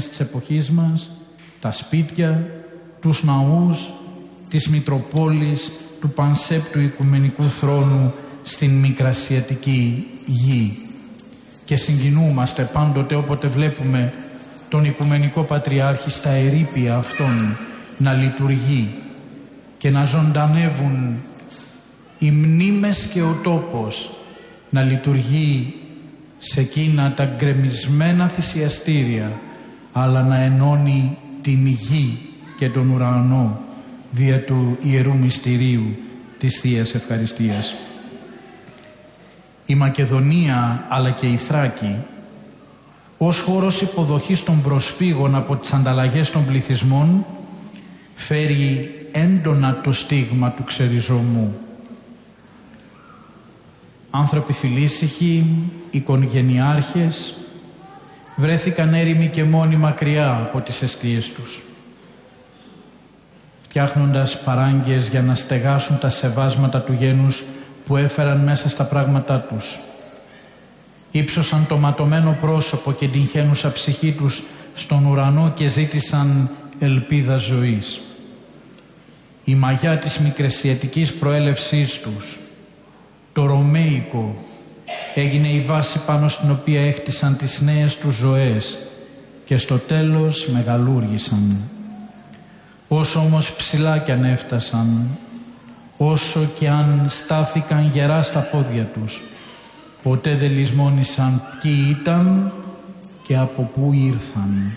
οικογένειες της εποχής μας, τα σπίτια, τους ναούς, της Μητροπόλης, του πανσέπτου οικουμενικού θρόνου στην μικρασιατική γη. Και συγκινούμαστε πάντοτε όποτε βλέπουμε τον Οικουμενικό Πατριάρχη στα ερείπια αυτών να λειτουργεί και να ζωντανεύουν οι μνήμες και ο τόπος να λειτουργεί σε εκείνα τα γκρεμισμένα θυσιαστήρια, αλλά να ενώνει την γη και τον ουρανό δια του Ιερού Μυστηρίου της Θείας Ευχαριστίας. Η Μακεδονία αλλά και η Θράκη ως χώρος υποδοχής των προσφύγων από τις ανταλλαγές των πληθυσμών φέρει έντονα το στίγμα του ξεριζωμού. Άνθρωποι φιλήσυχοι, οικογενειάρχες βρέθηκαν έρημοι και μόνοι μακριά από τις εστίες τους, φτιάχνοντας παράγκες για να στεγάσουν τα σεβάσματα του γένους που έφεραν μέσα στα πράγματά τους. Ήψωσαν το ματωμένο πρόσωπο και την χαίνουσα ψυχή τους στον ουρανό και ζήτησαν ελπίδα ζωής. Η μαγιά της μικρασιατικής προέλευσής τους, το ρωμαϊκό, έγινε η βάση πάνω στην οποία έχτισαν τις νέες τους ζωές και στο τέλος μεγαλούργησαν. Όσο όμως ψηλά κι αν έφτασαν, όσο κι αν στάθηκαν γερά στα πόδια τους, ποτέ δεν λησμόνησαν ποιοι ήταν και από πού ήρθαν.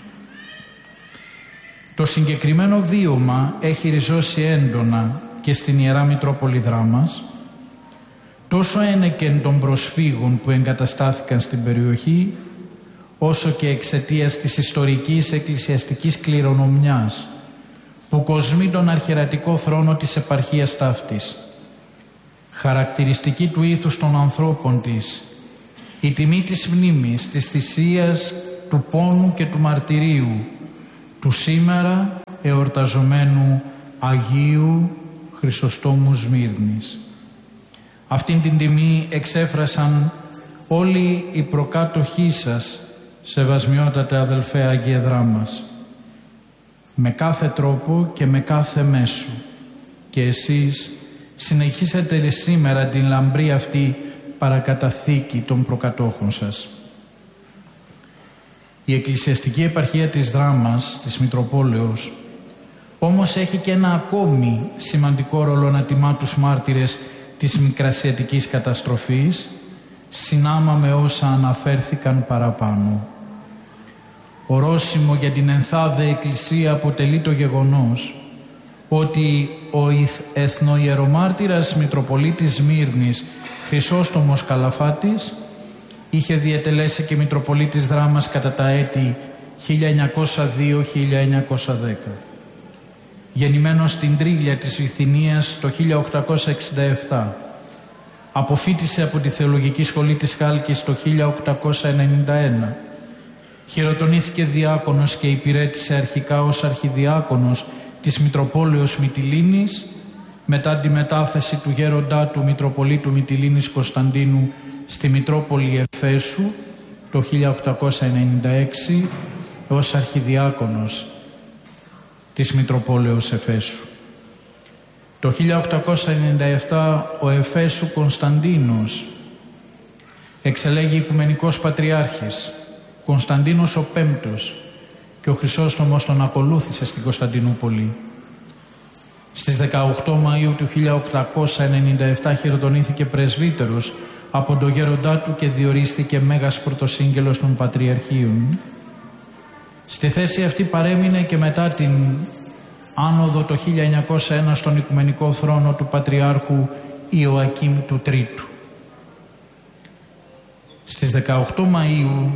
Το συγκεκριμένο βίωμα έχει ριζώσει έντονα και στην Ιερά Μητρόπολη Δράμας, τόσο ένεκεν των προσφύγων που εγκαταστάθηκαν στην περιοχή, όσο και εξαιτίας της ιστορικής εκκλησιαστικής κληρονομιάς που κοσμεί τον αρχιερατικό θρόνο της επαρχίας ταύτης. Χαρακτηριστική του ήθους των ανθρώπων της, η τιμή της μνήμης, της θυσίας, του πόνου και του μαρτυρίου, του σήμερα εορταζομένου Αγίου Χρυσοστόμου Σμύρνης. Αυτήν την τιμή εξέφρασαν όλοι οι προκάτοχοί σας, σεβασμιότατε αδελφέ Αγίε Δράμας, με κάθε τρόπο και με κάθε μέσο. Και εσείς συνεχίσετε σήμερα την λαμπρή αυτή παρακαταθήκη των προκατόχων σας. Η Εκκλησιαστική Επαρχία της Δράμας, της Μητροπόλεως, όμως έχει και ένα ακόμη σημαντικό ρόλο να τιμά τους μάρτυρες της μικρασιατικής καταστροφής, συνάμα με όσα αναφέρθηκαν παραπάνω. Ορόσημο για την ενθάδε Εκκλησία αποτελεί το γεγονός ότι ο εθνοϊερομάρτυρας Μητροπολίτης Σμύρνης Χρυσόστομος Καλαφάτης είχε διετελέσει και Μητροπολίτης Δράμας κατά τα έτη 1902-1910. Γεννημένος στην Τρίγλια της Βυθινίας το 1867, αποφοίτησε από τη Θεολογική Σχολή της Χάλκης το 1891, χειροτονήθηκε διάκονος και υπηρέτησε αρχικά ως αρχιδιάκονος της Μητροπόλεως Μυτιλήνης, μετά τη μετάθεση του γέροντά του Μητροπολίτου Μυτιλήνης Κωνσταντίνου στη Μητρόπολη Εφέσου το 1896 ως αρχιδιάκονος της Μητροπόλεως Εφέσου. Το 1897 ο Εφέσου Κωνσταντίνος εξελέγει Οικουμενικός Πατριάρχης, Κωνσταντίνος ο Πέμπτος, και ο Χρυσόστομος τον ακολούθησε στην Κωνσταντινούπολη. Στις 18 Μαΐου του 1897 χειροτονήθηκε πρεσβύτερος από τον γέροντά του και διορίστηκε μέγας πρωτοσύγγελος των Πατριαρχείων. Στη θέση αυτή παρέμεινε και μετά την άνοδο το 1901 στον Οικουμενικό θρόνο του Πατριάρχου Ιωακήμ του Τρίτου. Στις 18 Μαΐου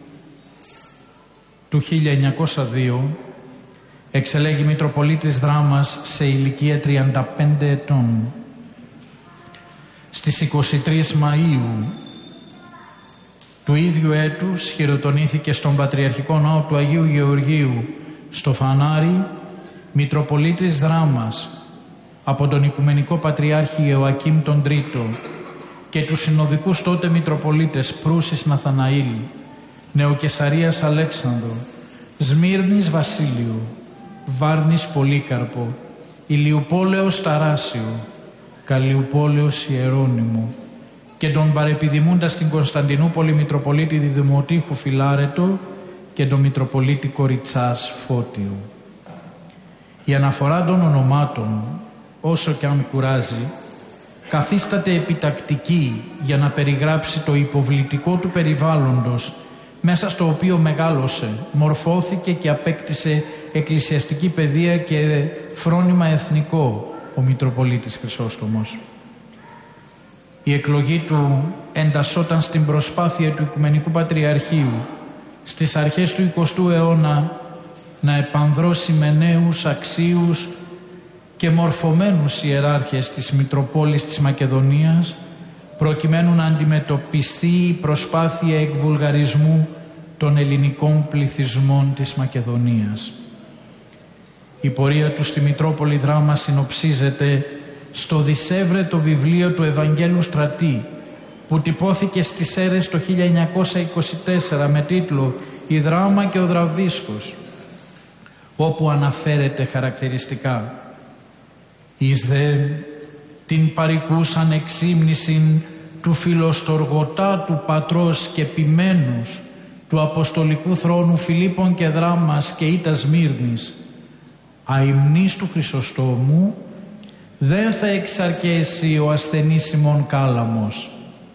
του 1902 εξελέγει Μητροπολίτης Δράμας σε ηλικία 35 ετών. Στις 23 Μαΐου του ίδιου έτους χειροτονήθηκε στον Πατριαρχικό Ναό του Αγίου Γεωργίου στο Φανάρι Μητροπολίτης Δράμας από τον Οικουμενικό Πατριάρχη Ιωακήμ τον Τρίτο και τους συνοδικούς τότε Μητροπολίτες Προύσης Ναθαναήλ, Νεοκεσαρίας Αλέξανδρο, Σμύρνης Βασίλειου, Βάρνης Πολύκαρπο, Ηλιουπόλεως Ταράσιο, Καλλιουπόλεως Ιερώνυμο και τον παρεπιδημούντα στην Κωνσταντινούπολη Μητροπολίτη Διδημοτήχου Φιλάρετο και τον Μητροπολίτη Κοριτσάς Φώτιου. Η αναφορά των ονομάτων, όσο και αν κουράζει, καθίσταται επιτακτική για να περιγράψει το υποβλητικό του περιβάλλοντος μέσα στο οποίο μεγάλωσε, μορφώθηκε και απέκτησε εκκλησιαστική παιδεία και φρόνημα εθνικό ο Μητροπολίτης Χρυσόστομος. Η εκλογή του εντασσόταν στην προσπάθεια του Οικουμενικού Πατριαρχείου στις αρχές του 20ου αιώνα να επανδρώσει με νέους αξίους και μορφωμένους ιεράρχες της Μητροπόλης της Μακεδονίας προκειμένου να αντιμετωπιστεί η προσπάθεια εκβουλγαρισμού των ελληνικών πληθυσμών της Μακεδονίας. Η πορεία του στη Μητρόπολη Δράμα συνοψίζεται στο δισεύρετο βιβλίο του Ευαγγέλου Στρατή που τυπώθηκε στις Σέρρες το 1924 με τίτλο «Η Δράμα και ο Δραβίσκος», όπου αναφέρεται χαρακτηριστικά «Εις δε την παρικούσαν εξύμνησιν του φιλοστοργωτά του πατρός και ποιμένους του Αποστολικού Θρόνου Φιλίππων και Δράμας και Ήτας Σμύρνης, αημνής του Χρυσοστόμου, δεν θα εξαρκέσει ο ασθενής ημών κάλαμος.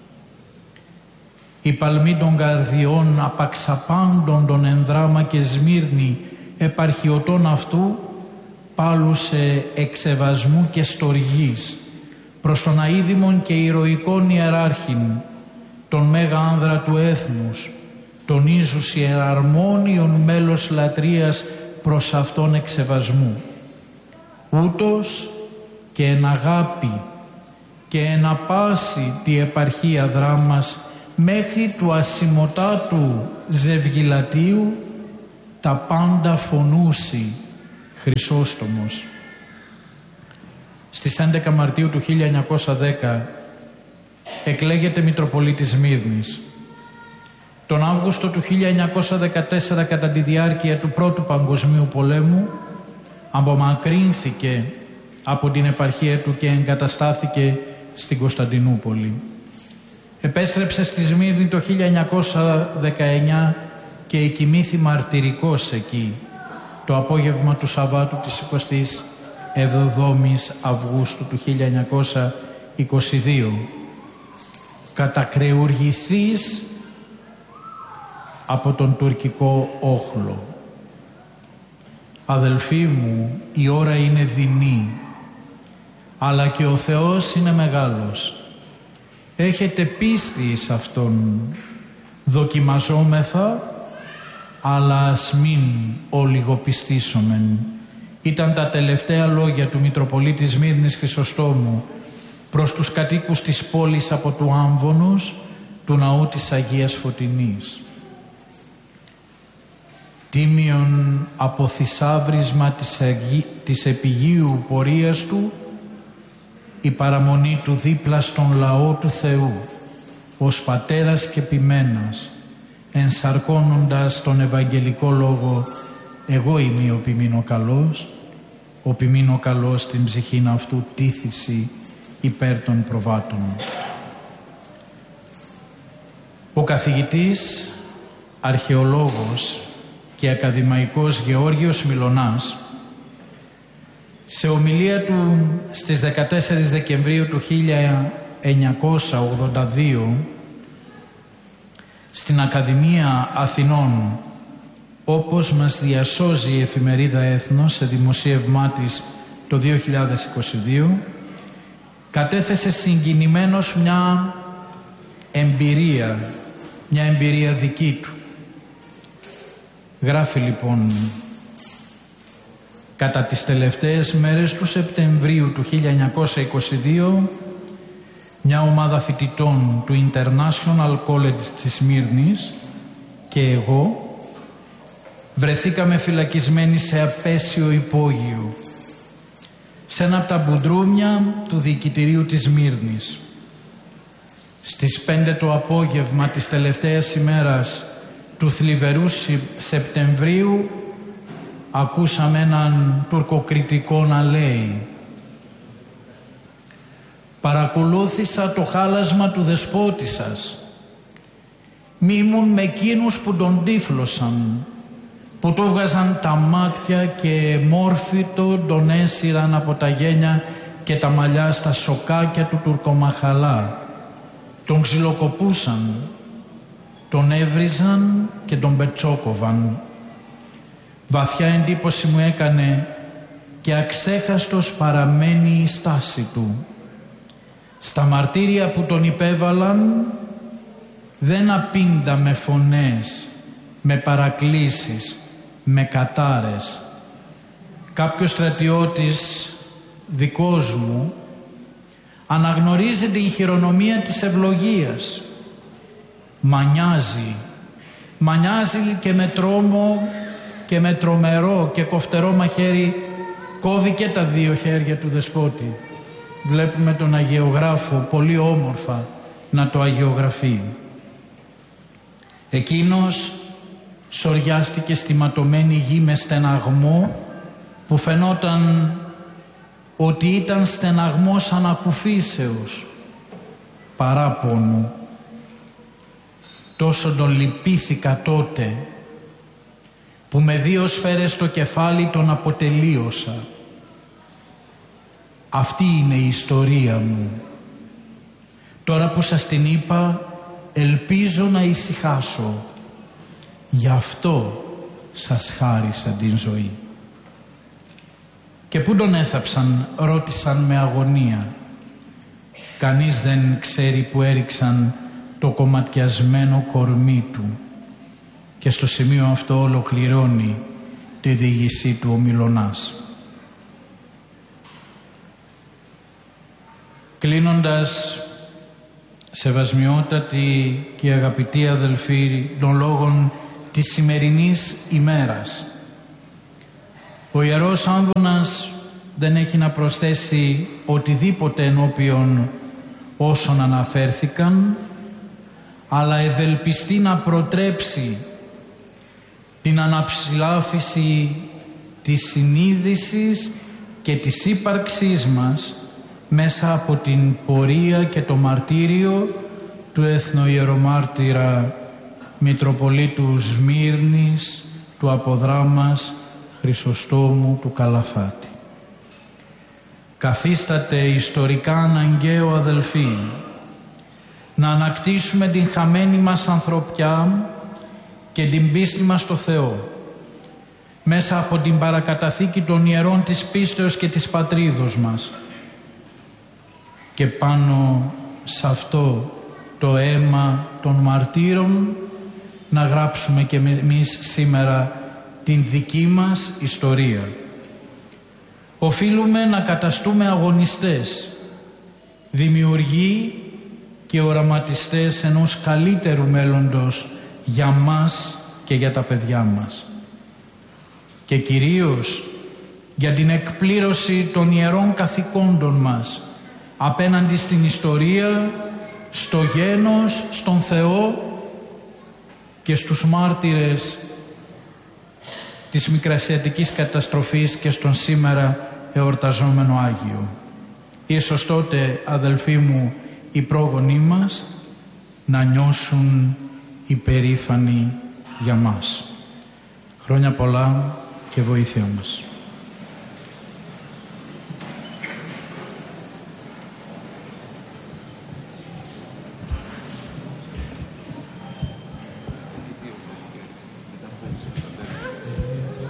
Η παλμή των καρδιών απαξαπάντων των Ενδράμα και Σμύρνη επαρχιωτών αυτού πάλουσε εξεβασμού και στοργής προς τον αείδημον και ηρωικών ιεράρχην, τον μέγα άνδρα του έθνους, τον ίζους ιεραρμόνιον μέλος λατρείας προς αυτόν εξεβασμού. Ούτως και εν αγάπη και εν απάση τη επαρχία Δράμας μέχρι του ασημωτάτου Ζευγιλατίου τα πάντα φωνούσι Χρυσόστομος. Στις 11 Μαρτίου του 1910 εκλέγεται Μητροπολίτης Σμύρνης. Τον Αύγουστο του 1914 κατά τη διάρκεια του Πρώτου Παγκοσμίου Πολέμου απομακρύνθηκε από την επαρχία του και εγκαταστάθηκε στην Κωνσταντινούπολη. Επέστρεψε στη Σμύρνη το 1919 και εκοιμήθη μαρτυρικός εκεί το απόγευμα του Σαββάτου της 27ης Αυγούστου του 1922, κατακρεουργηθής από τον τουρκικό όχλο. Αδελφοί μου, η ώρα είναι δεινή, αλλά και ο Θεός είναι μεγάλος. Έχετε πίστη σε Αυτόν, δοκιμαζόμεθα, αλλά ας μην ολιγοπιστήσομεν. Ήταν τα τελευταία λόγια του Μητροπολίτη Σμύρνης Χρυσοστόμου προς τους κατοίκους της πόλης από του Άμβονος, του ναού της Αγίας Φωτεινής. Τίμιον από θησάβρισμα της επιγείου πορείας του, η παραμονή του δίπλα στον λαό του Θεού, ως πατέρας και ποιμένας, ενσαρκώνοντας τον Ευαγγελικό Λόγο, εγώ είμαι ο ποιμήνο καλός, ο ποιμήνο καλός στην ψυχήν αυτού τήθηση υπέρ των προβάτων. Ο καθηγητής, αρχαιολόγος και ακαδημαϊκός Γεώργιος Μιλωνάς, σε ομιλία του στις 14 Δεκεμβρίου του 1982 στην Ακαδημία Αθηνών, όπως μας διασώζει η εφημερίδα Έθνος σε δημοσίευμά της το 2022, κατέθεσε συγκινημένος μια εμπειρία δική του. Γράφει λοιπόν: κατά τις τελευταίες μέρες του Σεπτεμβρίου του 1922, μια ομάδα φοιτητών του International College της Σμύρνης και εγώ βρεθήκαμε φυλακισμένοι σε απέσιο υπόγειο σε ένα από τα μπουντρούμια του διοικητηρίου της Σμύρνης. Στις 5 το απόγευμα της τελευταίας ημέρας του θλιβερού Σεπτεμβρίου ακούσαμε έναν τουρκοκριτικό να λέει: «Παρακολούθησα το χάλασμα του δεσπότη σας. Μη ήμουν με εκείνους που τον τύφλωσαν, που του βγάζαν τα μάτια και μόρφιτο τον έσυραν από τα γένια και τα μαλλιά στα σοκάκια του τουρκομαχαλά. Τον ξυλοκοπούσαν, τον έβριζαν και τον πετσόκοβαν. Βαθιά εντύπωση μου έκανε και αξέχαστος παραμένει η στάση του. Στα μαρτύρια που τον υπέβαλαν δεν απίντα με φωνές, με παρακλήσεις, με κατάρες. Κάποιος στρατιώτης δικός μου αναγνωρίζει την χειρονομία της ευλογίας. Μανιάζει και με τρόμο και με τρομερό και κοφτερό μαχαίρι κόβει και τα δύο χέρια του δεσπότη. Βλέπουμε τον αγιογράφο πολύ όμορφα να το αγιογραφεί. Εκείνος σοριάστηκε στη ματωμένη γη με στεναγμό που φαινόταν ότι ήταν στεναγμός ανακουφίσεως, παράπονου. Τόσο τον λυπήθηκα τότε που με 2 σφαίρες στο κεφάλι τον αποτελείωσα. Αυτή είναι η ιστορία μου. Τώρα που σας την είπα, ελπίζω να ησυχάσω. Γι' αυτό σας χάρισα την ζωή». «Και πού τον έθαψαν?» ρώτησαν με αγωνία. Κανείς δεν ξέρει που έριξαν το κομματιασμένο κορμί του. Και στο σημείο αυτό ολοκληρώνει τη διήγησή του ο Μιλωνάς. Κλείνοντας, σεβασμιότατοι και αγαπητοί αδελφοί, των λόγων της σημερινής ημέρας, ο Ιερός Άμβονας δεν έχει να προσθέσει οτιδήποτε ενώπιον όσων αναφέρθηκαν, αλλά ευελπιστεί να προτρέψει την αναψηλάφιση της συνείδησης και της ύπαρξής μας μέσα από την πορεία και το μαρτύριο του εθνοϊερομάρτυρα Μητροπολίτου Σμύρνης, του Αποδράμας Χρυσοστόμου του Καλαφάτη. Καθίσταται ιστορικά αναγκαίο, αδελφοί, να ανακτήσουμε την χαμένη μας ανθρωπιά και την πίστη μας στο Θεό μέσα από την παρακαταθήκη των ιερών της πίστεως και της πατρίδος μας, και πάνω σε αυτό το αίμα των μαρτύρων να γράψουμε και εμείς σήμερα την δική μας ιστορία. Οφείλουμε να καταστούμε αγωνιστές, δημιουργοί και οραματιστές ενός καλύτερου μέλλοντος για μας και για τα παιδιά μας. Και κυρίως για την εκπλήρωση των ιερών καθηκόντων μας απέναντι στην ιστορία, στο γένος, στον Θεό και στους μάρτυρες της μικρασιατικής καταστροφής και στον σήμερα εορταζόμενο Άγιο. Ίσως τότε, αδελφοί μου, οι πρόγονοί μας να νιώσουν υπερήφανοι για μας. Χρόνια πολλά και βοήθεια μας.